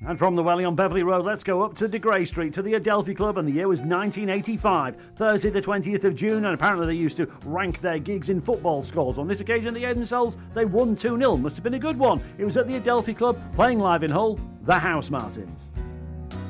And from the Welly on Beverley Road, let's go up to De Grey Street to the Adelphi Club, and the year was 1985, Thursday the 20th of June, and apparently they used to rank their gigs in football scores. On this occasion, the Edensels, they won 2-0, must have been a good one. It was at the Adelphi Club, playing live in Hull, the House Martins.